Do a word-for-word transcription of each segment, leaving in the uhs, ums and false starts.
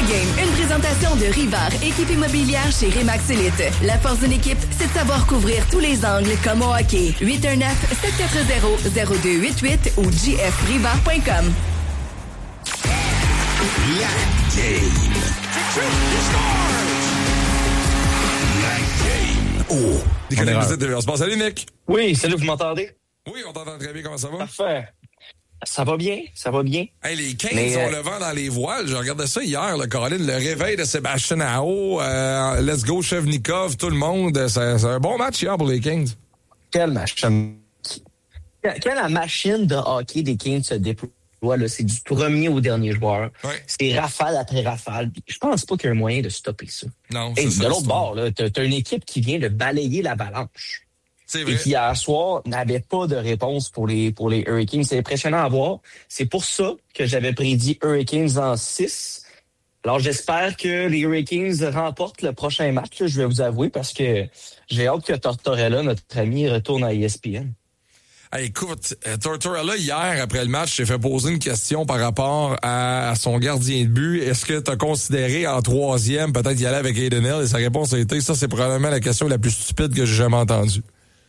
game, une présentation de Rivard, équipe immobilière chez Remax Elite. La force d'une équipe, c'est de savoir couvrir tous les angles comme au hockey. huit un neuf, sept quatre zéro, zéro deux huit huit ou j f rivard point com. La game. La game. Oh. Déconnecte vous êtes de l'heure. Salut Nick. Oui, salut, vous m'entendez? Oui, on t'entend très bien. Comment ça va? Parfait. Ça va bien, ça va bien. Hey, les Kings Mais, ont euh... le vent dans les voiles. Je regardais ça hier, là, Caroline, le réveil de Sébastien Aho, euh, Let's Go Chevnikov, tout le monde. C'est, c'est un bon match hier pour les Kings. Quelle machine. Quand la machine de hockey des Kings se déploie, là, c'est du premier au dernier joueur. Ouais. C'est rafale après rafale. Je pense pas qu'il y a un moyen de stopper ça. Non, Et c'est de ça, l'autre c'est bord, là, t'as, t'as une équipe qui vient de balayer l'avalanche. C'est vrai. Et qui, hier soir, n'avait pas de réponse pour les, pour les Hurricanes. C'est impressionnant à voir. C'est pour ça que j'avais prédit Hurricanes en six. Alors, j'espère que les Hurricanes remportent le prochain match, là, je vais vous avouer, parce que j'ai hâte que Tortorella, notre ami, retourne à E S P N. Hey, écoute, Tortorella, hier, après le match, s'est fait poser une question par rapport à son gardien de but. Est-ce que tu as considéré en troisième, peut-être y aller avec Aiden Hill? Et sa réponse a été, ça, c'est probablement la question la plus stupide que j'ai jamais entendue.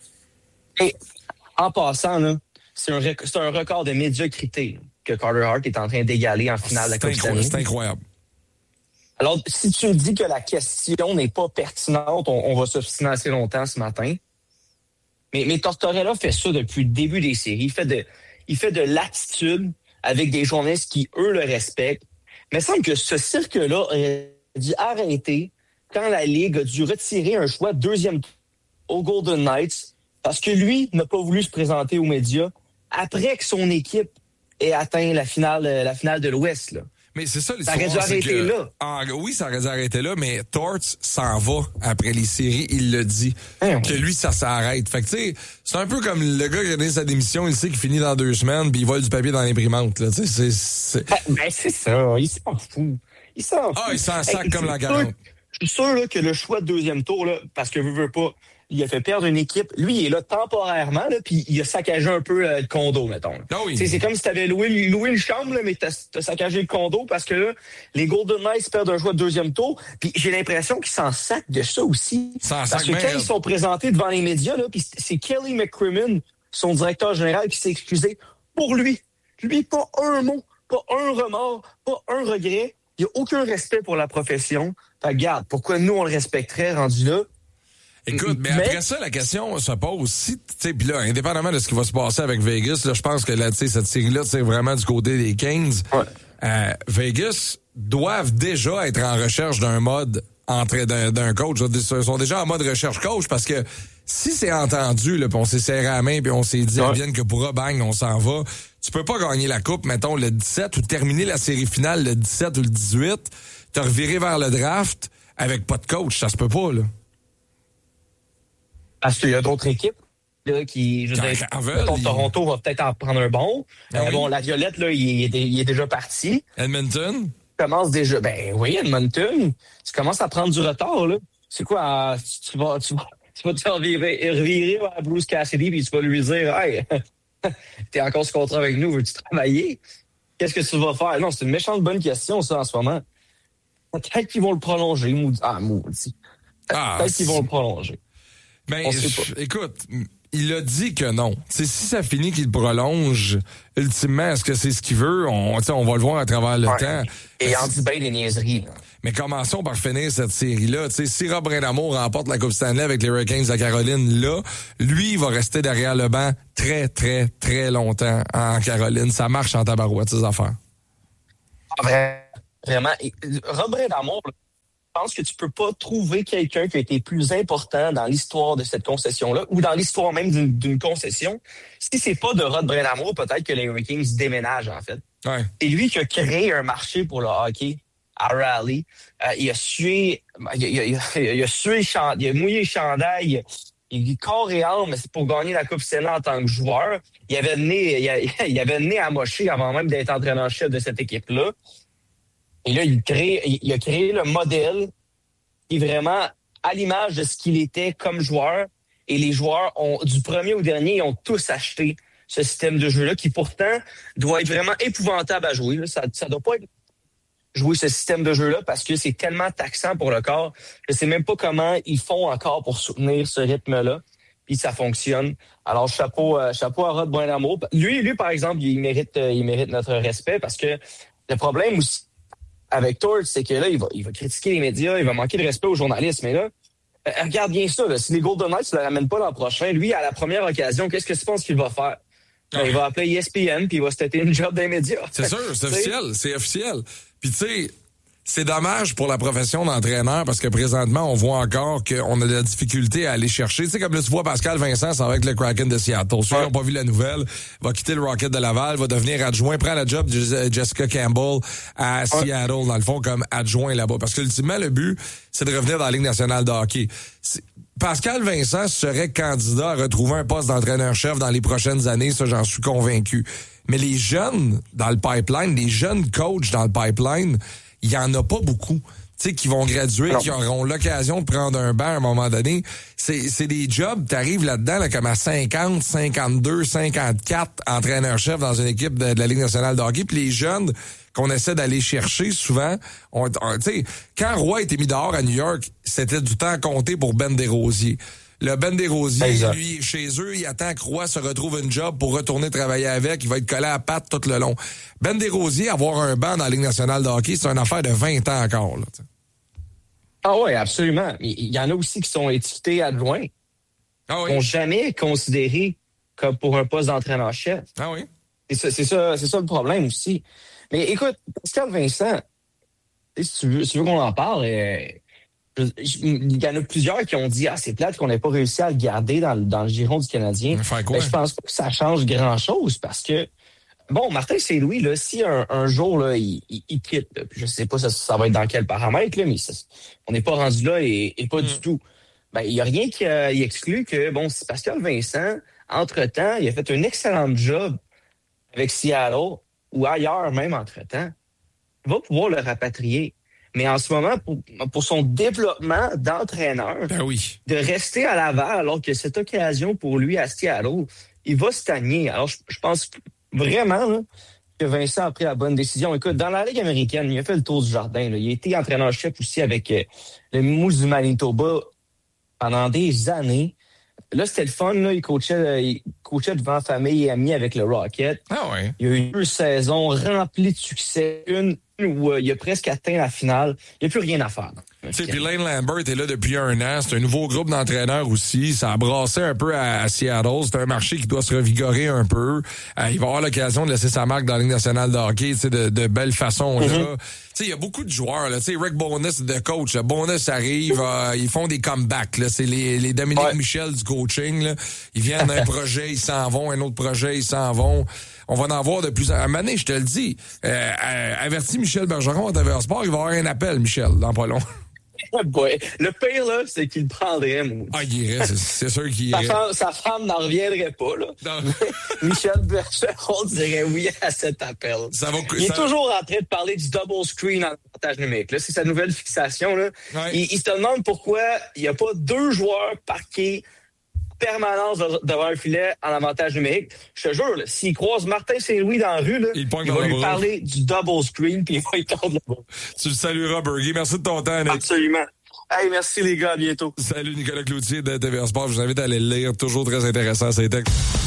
Et en passant, là, c'est un, rec- c'est un record de médiocrité que Carter Hart est en train d'égaler en finale de la Coupe Stanley. C'est incroyable. Alors, si tu me dis que la question n'est pas pertinente, on, on va s'obstiner assez longtemps ce matin. Mais, mais Tortorella fait ça depuis le début des séries. Il fait de, il fait de l'attitude avec des journalistes qui, eux, le respectent. Mais il semble que ce cirque-là aurait dû arrêter quand la Ligue a dû retirer un choix deuxième tour aux Golden Knights parce que lui n'a pas voulu se présenter aux médias après que son équipe ait atteint la finale, la finale de l'Ouest, là. Mais c'est ça l'histoire. Ça aurait dû arrêter que, là. Ah, oui, ça aurait dû arrêter là, mais Torts s'en va après les séries, il le dit. Hein, que lui, ça s'arrête. Fait que, tu sais, c'est un peu comme le gars qui a donné sa démission, il sait qu'il finit dans deux semaines, puis il vole du papier dans l'imprimante, là. Tu sais, c'est, c'est... Ben, ben, c'est ça. Il s'en fout. Il s'en fout. Ah, il s'en sac hey, comme la sûr, quarante. Je suis sûr là, que le choix de deuxième tour, là, parce que veut, veut pas, il a fait perdre une équipe. Lui, il est là temporairement, là, puis il a saccagé un peu euh, le condo, mettons. Ah oui. C'est comme si tu avais loué, loué une chambre, là, mais tu as saccagé le condo parce que là, les Golden Knights perdent un choix de deuxième tour. Puis j'ai l'impression qu'ils s'en sacent de ça aussi. S'en parce sac que bien, quand là. ils sont présentés devant les médias, là, puis c'est Kelly McCrimmon, son directeur général, qui s'est excusé pour lui. Lui, pas un mot, pas un remords, pas un regret. Il n'y a aucun respect pour la profession. Fait, regarde, pourquoi nous, on le respecterait rendu là? Écoute, mais, mais après ça, la question se pose si, tu sais, puis là, indépendamment de ce qui va se passer avec Vegas, là, je pense que là, tu sais, cette série-là, c'est vraiment du côté des Kings. Ouais. Euh, Vegas doivent déjà être en recherche d'un mode entre d'un, d'un coach. Ils sont déjà en mode recherche coach parce que si c'est entendu, là, puis on s'est serré à la main, puis on s'est dit, ouais. Vienne que pourra, bang, on s'en va. Tu peux pas gagner la coupe, mettons, le dix-sept ou terminer la série finale le dix-sept ou le dix-huit, te revirer vers le draft avec pas de coach. Ça se peut pas, là. Parce qu'il y a d'autres équipes là, qui, je veux dire, mettons, il... Toronto va peut-être en prendre un bon. Ah, euh, oui. Bon, la Violette, là, il est, il est déjà parti. Edmonton? Tu commences déjà, ben oui, Edmonton. Tu commences à prendre du retard, là. C'est quoi, tu vas, tu vas, tu vas te revirer, revirer à Bruce Cassidy puis tu vas lui dire, hey, t'es encore ce contrat avec nous, veux-tu travailler? Qu'est-ce que tu vas faire? Non, c'est une méchante bonne question, ça, en ce moment. Peut-être qu'ils vont le prolonger, maudit. Ah, maudit. Ah, peut-être qu'ils vont le prolonger. Ben, je, écoute, il a dit que non. T'sais, si ça finit qu'il prolonge, ultimement, est-ce que c'est ce qu'il veut? On, on va le voir à travers le ouais. temps. Et en dit bien des niaiseries. Là. Mais commençons par finir cette série-là. T'sais, si Rob Brindamour remporte la Coupe Stanley avec les Hurricanes de la Caroline, là, lui, il va rester derrière le banc très, très, très longtemps en Caroline. Ça marche en tabarouette, ces affaires. Vraiment. Et Rob Brindamour, je pense que tu peux pas trouver quelqu'un qui a été plus important dans l'histoire de cette concession-là ou dans l'histoire même d'une, d'une concession. Si c'est pas de Rod Brindamour, peut-être que les Hurricanes déménagent, en fait. Ouais. C'est lui qui a créé un marché pour le hockey à Raleigh. Euh, il a sué, il a, il a, il a sué, il a mouillé le chandail. Il dit corps et âme, mais c'est pour gagner la Coupe Stanley en tant que joueur. Il avait né, il, a, il avait né à Moché avant même d'être entraîneur-chef de cette équipe-là. Et là, il, crée, il a créé le modèle qui est vraiment à l'image de ce qu'il était comme joueur. Et les joueurs, ont du premier au dernier, ils ont tous acheté ce système de jeu-là qui pourtant doit être vraiment épouvantable à jouer. Ça ne doit pas être jouer ce système de jeu-là parce que c'est tellement taxant pour le corps. Je sais même pas comment ils font encore pour soutenir ce rythme-là. Puis ça fonctionne. Alors, chapeau, euh, chapeau à Rod Brind'Amour. Lui, lui, par exemple, il mérite, euh, il mérite notre respect parce que le problème aussi avec Torts, c'est que là, il va, il va critiquer les médias, il va manquer de respect aux journalistes. Mais là, euh, regarde bien ça. Là, si les Golden Knights ne le ramènent pas l'an prochain, lui, à la première occasion, qu'est-ce que tu penses qu'il va faire? Ben, il va appeler E S P N puis il va se têter une job des médias. C'est sûr, c'est officiel, c'est officiel. Puis tu sais, c'est dommage pour la profession d'entraîneur parce que présentement, on voit encore qu'on a de la difficulté à aller chercher. Tu sais, comme là, tu vois Pascal Vincent, ça va avec le Kraken de Seattle. Ceux qui n'ont pas vu la nouvelle, va quitter le Rocket de Laval, va devenir adjoint, prend la job de Jessica Campbell à Seattle, dans le fond, comme adjoint là-bas. Parce que ultimement, le but, c'est de revenir dans la Ligue nationale de hockey. C'est... Pascal Vincent serait candidat à retrouver un poste d'entraîneur-chef dans les prochaines années, ça, j'en suis convaincu. Mais les jeunes dans le pipeline, les jeunes coachs dans le pipeline, il y en a pas beaucoup. Tu sais, qui vont graduer, non. qui auront l'occasion de prendre un banc à un moment donné. C'est, c'est des jobs, t'arrives là-dedans, là, comme à cinquante, cinquante-deux, cinquante-quatre entraîneurs-chefs dans une équipe de, de la Ligue nationale de hockey. Puis les jeunes qu'on essaie d'aller chercher souvent, on, on, tu sais, quand Roy était mis dehors à New York, c'était du temps compté pour Ben Desrosiers. Le Ben Desrosiers, exact. Lui, chez eux, il attend que Roy se retrouve une job pour retourner travailler avec. Il va être collé à la patte tout le long. Ben Desrosiers, avoir un banc dans la Ligue nationale de hockey, c'est une affaire de vingt ans encore. Là, ah oui, absolument. Il y en a aussi qui sont étiquetés adjoints. Ah oui. Qui n'ont jamais considéré comme pour un poste d'entraîneur-chef. Ah oui. C'est ça, c'est ça, c'est ça le problème aussi. Mais écoute, Pascal Vincent, si tu veux, si tu veux qu'on en parle, euh, je, je, il y en a plusieurs qui ont dit « Ah, c'est plate qu'on n'ait pas réussi à le garder dans, dans le giron du Canadien. » Mais je pense pas que ça change grand-chose parce que, bon, Martin Saint-Louis, là, si un, un jour, là, il, il, il quitte, là, je sais pas ça, ça va être dans quel paramètre, là, mais ça, on n'est pas rendu là et, et pas mm. du tout. Ben, il n'y a rien qui euh, exclut que, bon, si Pascal Vincent, entre-temps, il a fait un excellent job avec Seattle, ou ailleurs même entre-temps, va pouvoir le rapatrier. Mais en ce moment, pour, pour son développement d'entraîneur, ben oui. de rester à Laval alors que cette occasion pour lui à Seattle, il va stagner. Alors, je, je pense vraiment là, que Vincent a pris la bonne décision. Écoute, dans la Ligue américaine, il a fait le tour du jardin. Là. Il a été entraîneur-chef aussi avec euh, le Moose du Manitoba pendant des années. Là, c'était le fun. Là. Il, coachait, il coachait devant famille et amis avec le Rocket. Ah ouais. Il y a eu deux saisons remplies de succès. Une où euh, il a presque atteint la finale. Il n'y a plus rien à faire. Puis Lane Lambert est là depuis un an. C'est un nouveau groupe d'entraîneurs aussi. Ça a brassé un peu à, à Seattle. C'est un marché qui doit se revigorer un peu. Euh, il va avoir l'occasion de laisser sa marque dans la Ligue nationale de hockey de, de belle façon. Mm-hmm. Là. Il y a beaucoup de joueurs. Là. Rick Bowness, de coach. Là. Bowness arrive, euh, ils font des comebacks. Là. C'est les, les Dominique ouais. Michel du coaching. Là. Ils viennent d'un projet, ils s'en vont. Un autre projet, ils s'en vont. On va en avoir de plus en plus. À un moment donné, je te le dis, euh, euh, avertis Michel Bergeron à T V R Sport, il va y avoir un appel, Michel, dans pas long. Ouais. Le pire, là, c'est qu'il le prendrait, moi. Ah, il irait, c'est, c'est sûr qu'il irait. Sa femme, sa femme n'en reviendrait pas, là. Michel Bergeron dirait oui à cet appel. Ça va, il ça... est toujours en train de parler du double screen en avantage numérique. Là, c'est sa nouvelle fixation, là. Ouais. Il, il se demande pourquoi il n'y a pas deux joueurs parqués permanence devant un filet en avantage numérique. Je te jure, là, s'il croise Martin Saint-Louis dans la rue, là, il, il va lui parler du double screen puis il va y tendre le bras. Tu le salueras, Bergie. Merci de ton temps, Nick. Absolument. Hey, merci les gars, à bientôt. Salut Nicolas Cloutier de T V R Sport. Je vous invite à aller le lire. Toujours très intéressant, ces textes.